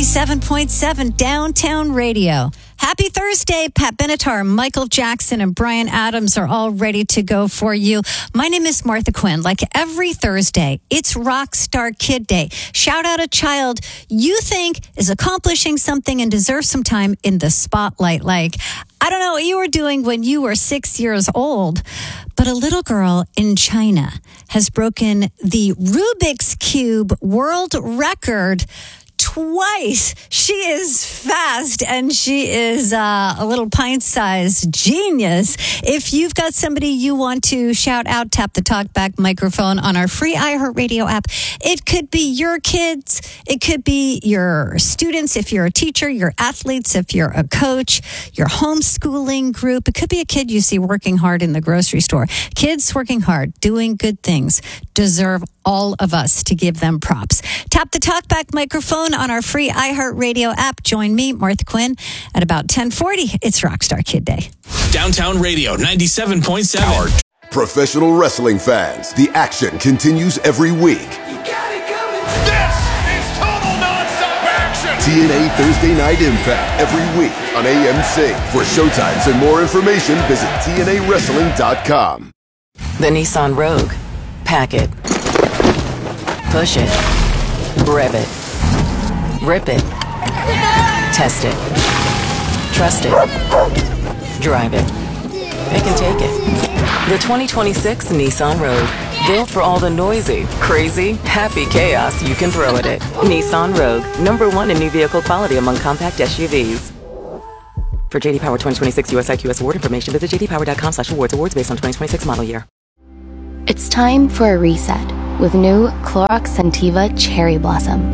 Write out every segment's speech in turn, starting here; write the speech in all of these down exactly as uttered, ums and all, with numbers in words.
ninety-seven point seven Downtown Radio. Happy Thursday. Pat Benatar, Michael Jackson, and Bryan Adams are all ready to go for you. My name is Martha Quinn. Like every Thursday, it's Rockstar Kid Day. Shout out a child you think is accomplishing something and deserves some time in the spotlight. Like, I don't know what you were doing when you were six years old, but a little girl in China has broken the Rubik's Cube world record twice. She is fast and she is uh, a little pint-sized genius. If you've got somebody you want to shout out, tap the talkback microphone on our free iHeartRadio app. It could be your kids. It could be your students. If you're a teacher, your athletes, if you're a coach, your homeschooling group. It could be a kid you see working hard in the grocery store. Kids working hard, doing good things, deserve all of us to give them props. Tap the talkback microphone on our free iHeartRadio app. Join me, Martha Quinn, at about ten forty. It's Rockstar Kid Day. Downtown Radio ninety-seven point seven. Our professional wrestling fans, the action continues every week. You got it coming. This is total nonstop action. T N A Thursday Night Impact every week on A M C. For showtimes and more information, visit T N A wrestling dot com. The Nissan Rogue. Pack it. Push it. Rev it. Rip it. Test it. Trust it. Drive it. They can take it. The twenty twenty-six Nissan Rogue. Built for all the noisy, crazy, happy chaos you can throw at it. Nissan Rogue. Number one in new vehicle quality among compact S U Vs. For J D Power twenty twenty-six U S I Q S award information, visit j d power dot com slash awards. Awards based on twenty twenty-six model year. It's time for a reset with new Clorox Scentiva Cherry Blossom.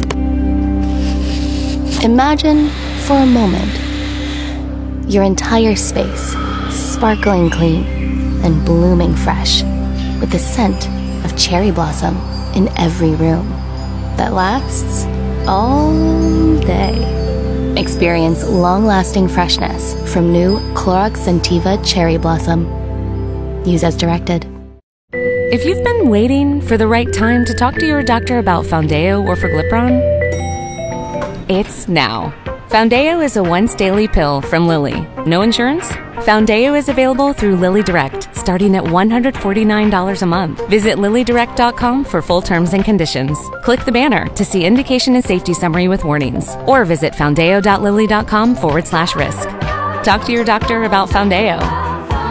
Imagine, for a moment, your entire space sparkling clean and blooming fresh with the scent of cherry blossom in every room that lasts all day. Experience long-lasting freshness from new Clorox Scentiva Cherry Blossom. Use as directed. If you've been waiting for the right time to talk to your doctor about Foundayo or Forglipron, it's now. Foundayo is a once-daily pill from Lilly. No insurance? Foundayo is available through Lilly Direct, starting at one hundred forty-nine dollars a month. Visit lilly direct dot com for full terms and conditions. Click the banner to see indication and safety summary with warnings, or visit foundayo dot lilly dot com forward slash risk. Talk to your doctor about Foundayo.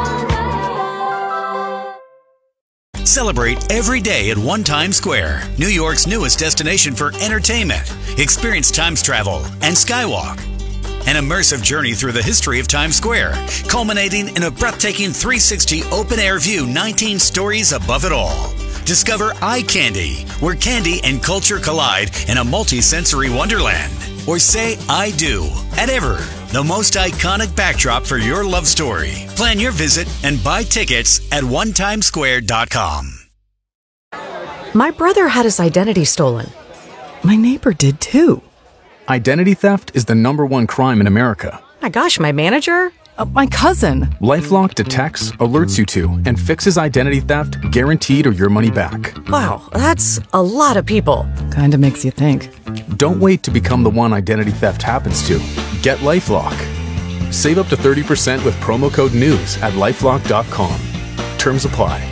Celebrate every day at One Times Square, New York's newest destination for entertainment. Experience Times Travel and Skywalk, an immersive journey through the history of Times Square, culminating in a breathtaking three sixty open-air view, nineteen stories above it all. Discover Eye Candy, where candy and culture collide in a multi-sensory wonderland. Or say I do at Ever, the most iconic backdrop for your love story. Plan your visit and buy tickets at one times square dot com. My brother had his identity stolen. My neighbor did too. Identity theft is the number one crime in America. My gosh, my manager? Uh, my cousin. LifeLock detects, alerts you to, and fixes identity theft guaranteed or your money back. Wow, that's a lot of people. Kinda makes you think. Don't wait to become the one identity theft happens to. Get LifeLock. Save up to thirty percent with promo code NEWS at lifelock dot com. Terms apply.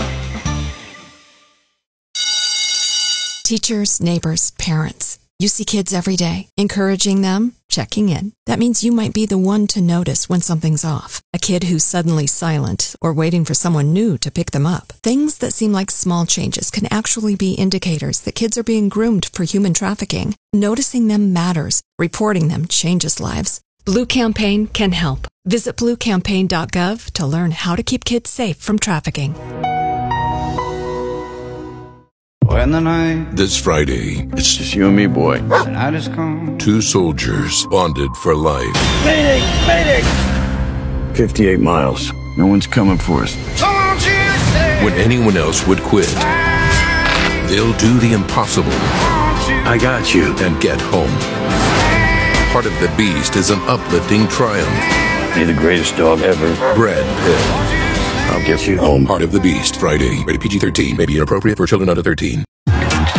Teachers, neighbors, parents. You see kids every day, encouraging them, checking in. That means you might be the one to notice when something's off. A kid who's suddenly silent or waiting for someone new to pick them up. Things that seem like small changes can actually be indicators that kids are being groomed for human trafficking. Noticing them matters. Reporting them changes lives. Blue Campaign can help. Visit blue campaign dot gov to learn how to keep kids safe from trafficking. When the night This Friday, it's just you and me, boy. The night is come. two soldiers bonded for life. Mayday! Mayday! fifty-eight miles. No one's coming for us. Don't you say when anyone else would quit, they'll do the impossible. I got you. And get home. Heart of the Beast is an uplifting triumph. You're the greatest dog ever. Brad Pitt. I'll get you home. Heart of the Beast, Friday. Rated P G thirteen. May be inappropriate for children under thirteen.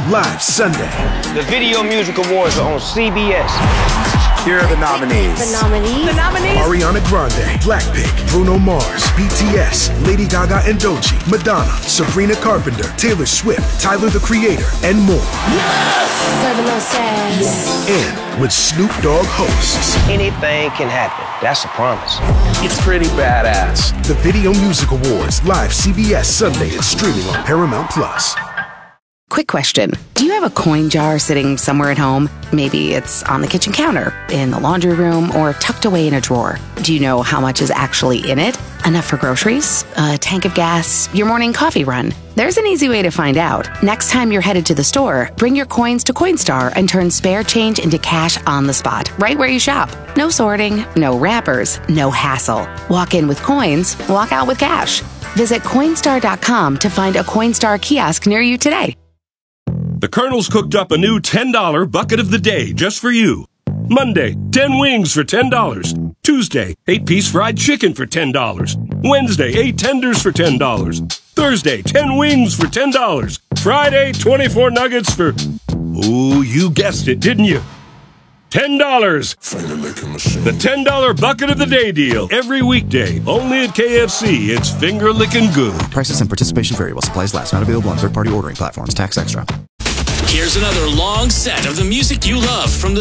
live Sunday. The Video Music Awards are on C B S. Here are the nominees. The nominees. The nominees. Ariana Grande, Blackpink, Bruno Mars, B T S, Lady Gaga and Doechii, Madonna, Sabrina Carpenter, Taylor Swift, Tyler the Creator, and more. Yes! Serving no sass. And with Snoop Dogg hosts. Anything can happen. That's a promise. It's pretty badass. The Video Music Awards, live C B S Sunday and streaming on Paramount Plus. Quick question. Do you have a coin jar sitting somewhere at home? Maybe it's on the kitchen counter, in the laundry room, or tucked away in a drawer. Do you know how much is actually in it? Enough for groceries? A tank of gas? Your morning coffee run? There's an easy way to find out. Next time you're headed to the store, bring your coins to Coinstar and turn spare change into cash on the spot, right where you shop. No sorting, no wrappers, no hassle. Walk in with coins, walk out with cash. Visit Coinstar dot com to find a Coinstar kiosk near you today. The Colonel's cooked up a new ten dollar bucket of the day just for you. Monday, ten wings for ten dollars. Tuesday, eight piece fried chicken for ten dollars. Wednesday, eight tenders for ten dollars. Thursday, ten wings for ten dollars. Friday, twenty-four nuggets for... Ooh, you guessed it, didn't you? ten dollars. The ten dollar bucket of the day deal. Every weekday. Only at K F C. It's finger-licking good. Prices and participation vary while supplies last. Not available on third-party ordering platforms. Tax extra. Here's another long set of the music you love from the